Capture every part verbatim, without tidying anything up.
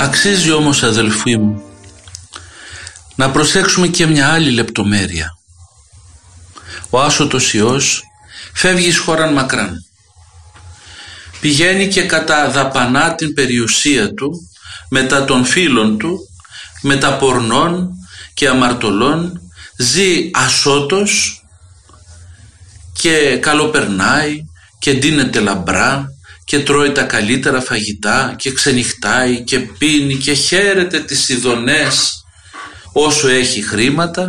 Αξίζει όμως, αδελφοί μου, να προσέξουμε και μια άλλη λεπτομέρεια. Ο άσωτος Υιός φεύγει εις χώραν μακράν. Πηγαίνει και καταδαπανά την περιουσία του μετά των φίλων του, μετά πορνών και αμαρτωλών, ζει ασώτος και καλοπερνάει και ντύνεται λαμπρά και τρώει τα καλύτερα φαγητά και ξενυχτάει και πίνει και χαίρεται τις ειδονές όσο έχει χρήματα,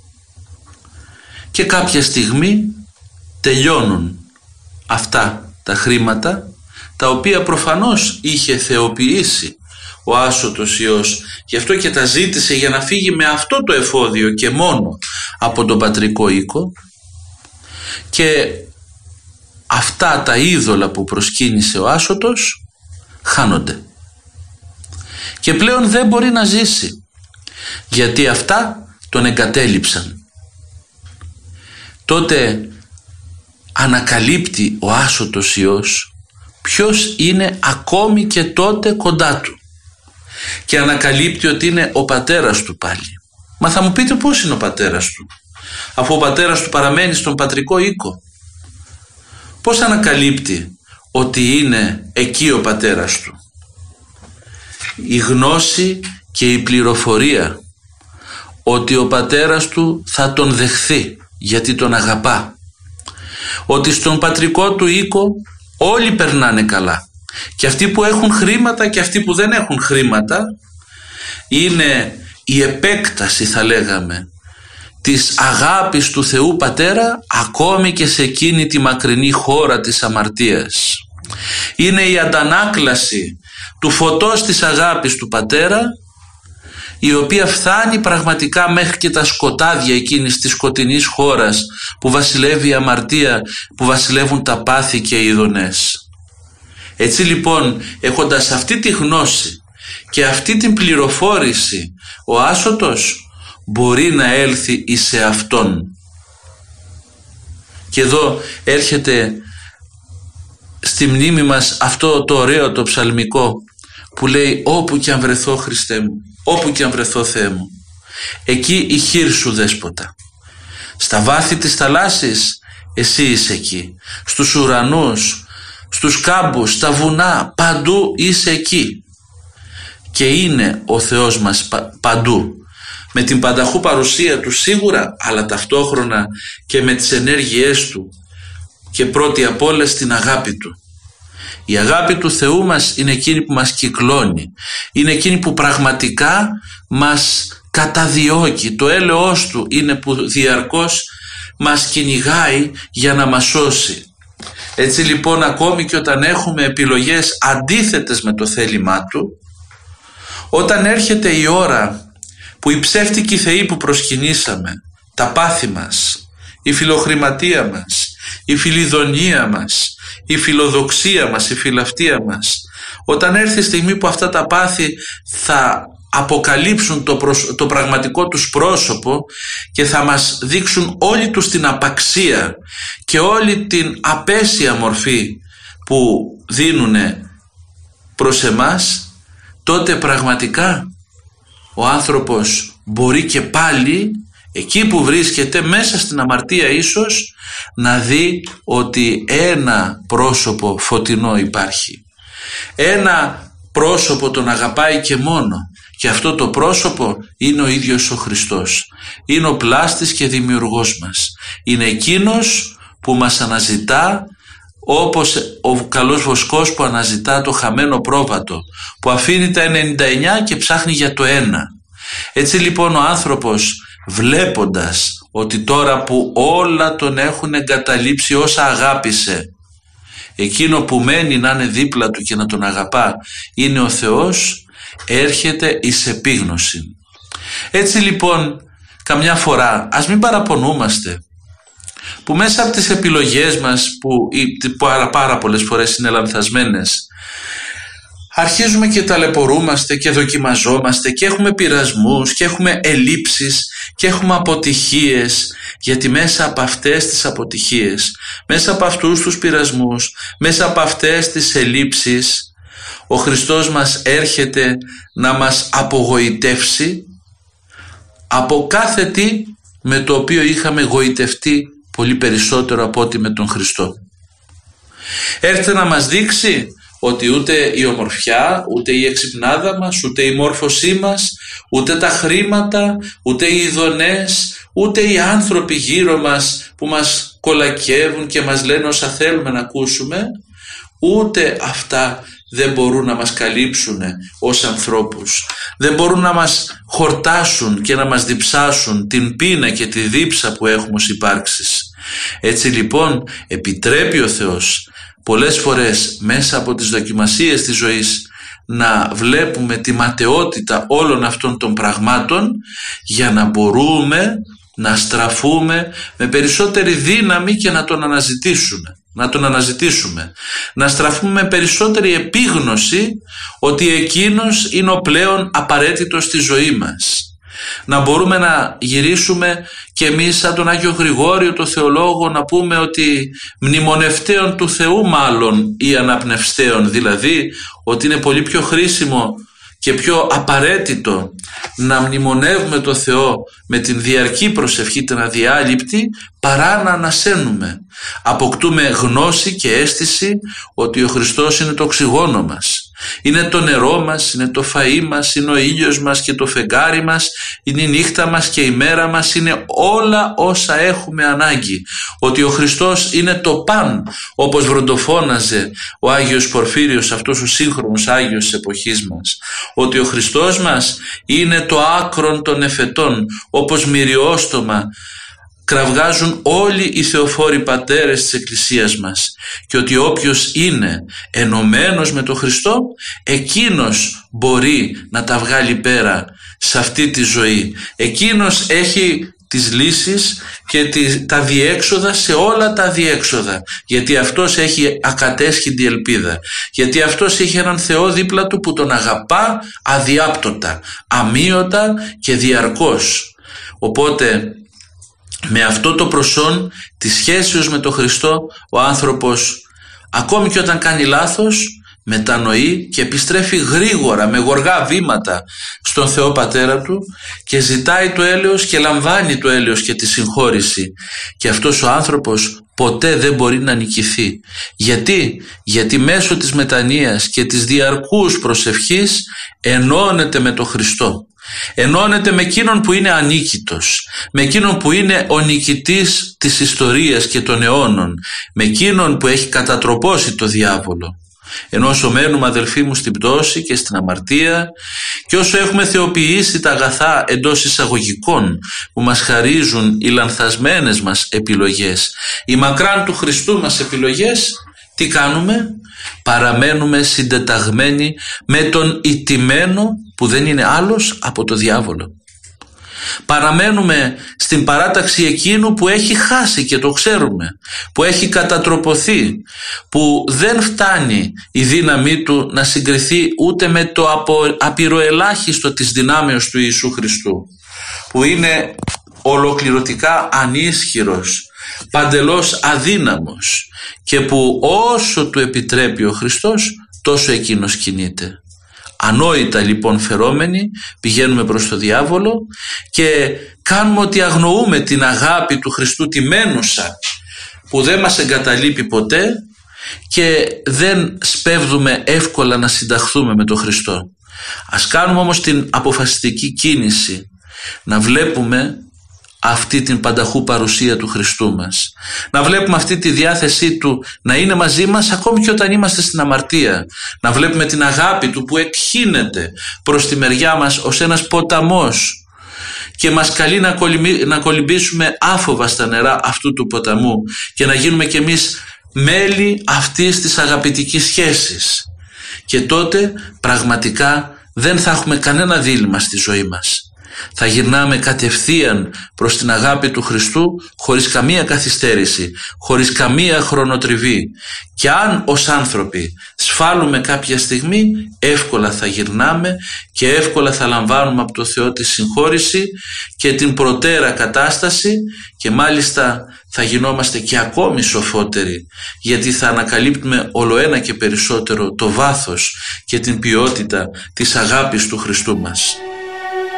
και κάποια στιγμή τελειώνουν αυτά τα χρήματα, τα οποία προφανώς είχε θεοποιήσει ο άσωτος Υιός, γι' αυτό και τα ζήτησε για να φύγει με αυτό το εφόδιο και μόνο από τον πατρικό οίκο, και αυτά τα είδωλα που προσκύνησε ο άσωτος χάνονται και πλέον δεν μπορεί να ζήσει, γιατί αυτά τον εγκατέλειψαν. Τότε ανακαλύπτει ο άσωτος Υιός ποιος είναι ακόμη και τότε κοντά του, και ανακαλύπτει ότι είναι ο πατέρας του πάλι. Μα θα μου πείτε, πώς είναι ο πατέρας του, αφού ο πατέρας του παραμένει στον πατρικό οίκο? Πώς ανακαλύπτει ότι είναι εκεί ο πατέρας του? Η γνώση και η πληροφορία ότι ο πατέρας του θα τον δεχθεί γιατί τον αγαπά, ότι στον πατρικό του οίκο όλοι περνάνε καλά, και αυτοί που έχουν χρήματα και αυτοί που δεν έχουν χρήματα, είναι η επέκταση, θα λέγαμε, της αγάπης του Θεού Πατέρα ακόμη και σε εκείνη τη μακρινή χώρα της αμαρτίας. Είναι η αντανάκλαση του φωτός της αγάπης του Πατέρα, η οποία φτάνει πραγματικά μέχρι και τα σκοτάδια εκείνης της σκοτεινής χώρας που βασιλεύει η αμαρτία, που βασιλεύουν τα πάθη και οι ειδονές. Έτσι λοιπόν, έχοντας αυτή τη γνώση και αυτή την πληροφόρηση, ο άσωτος μπορεί να έλθει εις εαυτόν. Και εδώ έρχεται στη μνήμη μας αυτό το ωραίο το ψαλμικό που λέει: όπου και αν βρεθώ, Χριστέ μου, όπου και αν βρεθώ, Θεέ μου, εκεί η χείρ σου, Δέσποτα. Στα βάθη της θαλάσσης εσύ είσαι εκεί, στους ουρανούς, στους κάμπους, στα βουνά, παντού είσαι εκεί. Και είναι ο Θεός μας παντού, με την πανταχού παρουσία του σίγουρα, αλλά ταυτόχρονα και με τις ενέργειές του, και πρώτη απ' όλες την αγάπη του. Η αγάπη του Θεού μας είναι εκείνη που μας κυκλώνει, είναι εκείνη που πραγματικά μας καταδιώκει. Το έλεος του είναι που διαρκώς μας κυνηγάει για να μας σώσει. Έτσι λοιπόν, ακόμη και όταν έχουμε επιλογές αντίθετες με το θέλημά του, όταν έρχεται η ώρα που οι ψεύτικοι θεοί που προσκυνήσαμε, τα πάθη μας, η φιλοχρηματία μας, η φιλιδονία μας, η φιλοδοξία μας, η φιλαυτία μας, όταν έρθει η στιγμή που αυτά τα πάθη θα αποκαλύψουν το, προσ... το πραγματικό τους πρόσωπο και θα μας δείξουν όλη τους την απαξία και όλη την απέσια μορφή που δίνουν προς εμάς, τότε πραγματικά ο άνθρωπος μπορεί και πάλι εκεί που βρίσκεται, μέσα στην αμαρτία ίσως, να δει ότι ένα πρόσωπο φωτεινό υπάρχει. Ένα πρόσωπο τον αγαπάει και μόνο, και αυτό το πρόσωπο είναι ο ίδιος ο Χριστός. Είναι ο πλάστης και δημιουργός μας. Είναι εκείνος που μας αναζητά, όπως ο καλός βοσκός που αναζητά το χαμένο πρόβατο, που αφήνει τα ενενήντα εννιά και ψάχνει για το ένα. Έτσι λοιπόν ο άνθρωπος, βλέποντας ότι τώρα που όλα τον έχουν εγκαταλείψει όσα αγάπησε, εκείνο που μένει να είναι δίπλα του και να τον αγαπά είναι ο Θεός, έρχεται εις επίγνωση. Έτσι λοιπόν, καμιά φορά ας μην παραπονούμαστε που μέσα από τις επιλογές μας, που πάρα, πάρα πολλές φορές είναι λανθασμένες, αρχίζουμε και ταλαιπωρούμαστε και δοκιμαζόμαστε και έχουμε πειρασμούς και έχουμε ελλείψεις και έχουμε αποτυχίες, γιατί μέσα από αυτές τις αποτυχίες, μέσα από αυτούς τους πειρασμούς, μέσα από αυτές τις ελλείψεις, Ο Χριστός μας έρχεται να μας απογοητεύσει από κάθε τι με το οποίο είχαμε γοητευτεί πολύ περισσότερο από ό,τι με τον Χριστό. Έρχεται να μας δείξει ότι ούτε η ομορφιά, ούτε η εξυπνάδα μας, ούτε η μόρφωσή μας, ούτε τα χρήματα, ούτε οι ειδονές, ούτε οι άνθρωποι γύρω μας που μας κολακεύουν και μας λένε όσα θέλουμε να ακούσουμε, ούτε αυτά δεν μπορούν να μας καλύψουν ως ανθρώπους. Δεν μπορούν να μας χορτάσουν και να μας διψάσουν την πείνα και τη δίψα που έχουμε ως υπάρξεις. Έτσι λοιπόν επιτρέπει ο Θεός πολλές φορές μέσα από τις δοκιμασίες της ζωής να βλέπουμε τη ματαιότητα όλων αυτών των πραγμάτων για να μπορούμε να στραφούμε με περισσότερη δύναμη και να τον αναζητήσουμε. Να τον αναζητήσουμε. Να στραφούμε με περισσότερη επίγνωση ότι εκείνος είναι ο πλέον απαραίτητος στη ζωή μας. Να μπορούμε να γυρίσουμε και εμείς σαν τον Άγιο Γρηγόριο το θεολόγο να πούμε ότι μνημονευτέων του Θεού μάλλον ή αναπνευστέων, δηλαδή ότι είναι πολύ πιο χρήσιμο και πιο απαραίτητο να μνημονεύουμε το Θεό με την διαρκή προσευχή την αδιάλειπτη παρά να ανασένουμε. Αποκτούμε γνώση και αίσθηση ότι ο Χριστός είναι το οξυγόνο μας, είναι το νερό μας, είναι το φαΐ μας, είναι ο ήλιος μας και το φεγγάρι μας, είναι η νύχτα μας και η μέρα μας, είναι όλα όσα έχουμε ανάγκη. Ότι ο Χριστός είναι το παν, όπως βροντοφώναζε ο Άγιος Πορφύριος, αυτός ο σύγχρονος Άγιος της εποχής μας. Ότι ο Χριστός μας είναι το άκρον των εφετών, όπως μυριόστομα κραυγάζουν όλοι οι θεοφόροι πατέρες της Εκκλησίας μας, και ότι όποιος είναι ενωμένος με τον Χριστό, εκείνος μπορεί να τα βγάλει πέρα σε αυτή τη ζωή. Εκείνος έχει τις λύσεις και τις, τα διέξοδα σε όλα τα διέξοδα, γιατί αυτός έχει ακατέσχυντη ελπίδα, γιατί αυτός έχει έναν Θεό δίπλα του που τον αγαπά αδιάπτωτα, αμείωτα και διαρκώς. Οπότε με αυτό το προσόν της σχέσεως με τον Χριστό, ο άνθρωπος ακόμη και όταν κάνει λάθος μετανοεί και επιστρέφει γρήγορα με γοργά βήματα στον Θεό Πατέρα του και ζητάει το έλεος και λαμβάνει το έλεος και τη συγχώρηση, και αυτός ο άνθρωπος ποτέ δεν μπορεί να νικηθεί. Γιατί? Γιατί μέσω της μετανοίας και της διαρκούς προσευχής ενώνεται με τον Χριστό. Ενώνεται με εκείνον που είναι ανίκητος, με εκείνον που είναι ο νικητής της ιστορίας και των αιώνων, με εκείνον που έχει κατατροπώσει το διάβολο. Ενώ όσο μένουμε αδελφοί μου στην πτώση και στην αμαρτία, και όσο έχουμε θεοποιήσει τα αγαθά εντός εισαγωγικών που μας χαρίζουν οι λανθασμένες μας επιλογές, οι μακράν του Χριστού μας επιλογές, τι κάνουμε? Παραμένουμε συντεταγμένοι με τον ηττημένο που δεν είναι άλλος από το διάβολο. Παραμένουμε στην παράταξη εκείνου που έχει χάσει, και το ξέρουμε, που έχει κατατροποθεί, που δεν φτάνει η δύναμή του να συγκριθεί ούτε με το απειροελάχιστο της δυνάμεως του Ιησού Χριστού, που είναι ολοκληρωτικά ανίσχυρος, παντελώς αδύναμος, και που όσο του επιτρέπει ο Χριστός τόσο εκείνος κινείται. Ανόητα λοιπόν φερόμενοι πηγαίνουμε προς το διάβολο και κάνουμε ότι αγνοούμε την αγάπη του Χριστού, τη μένουσα, που δεν μας εγκαταλείπει ποτέ, και δεν σπέβδουμε εύκολα να συνταχθούμε με τον Χριστό. Ας κάνουμε όμως την αποφασιστική κίνηση να βλέπουμε αυτή την πανταχού παρουσία του Χριστού μας, να βλέπουμε αυτή τη διάθεσή του να είναι μαζί μας ακόμη και όταν είμαστε στην αμαρτία, να βλέπουμε την αγάπη του που εκχύνεται προς τη μεριά μας ως ένας ποταμός και μας καλεί να, κολυμπή, να κολυμπήσουμε άφοβα στα νερά αυτού του ποταμού και να γίνουμε κι εμείς μέλη αυτής της αγαπητικής σχέσης, και τότε πραγματικά δεν θα έχουμε κανένα δίλημμα στη ζωή μας. Θα γυρνάμε κατευθείαν προς την αγάπη του Χριστού χωρίς καμία καθυστέρηση, χωρίς καμία χρονοτριβή. Και αν ως άνθρωποι σφάλουμε κάποια στιγμή, εύκολα θα γυρνάμε και εύκολα θα λαμβάνουμε από το Θεό τη συγχώρηση και την προτέρα κατάσταση, και μάλιστα θα γινόμαστε και ακόμη σοφότεροι, γιατί θα ανακαλύπτουμε ολοένα και περισσότερο το βάθος και την ποιότητα της αγάπης του Χριστού μας.